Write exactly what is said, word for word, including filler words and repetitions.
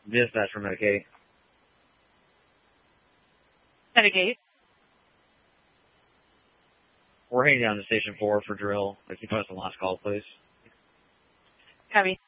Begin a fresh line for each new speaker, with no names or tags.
Dispatch for Medicaid.
Medicaid.
We're heading down to Station four for drill. If you put us on last call, please.
Copy.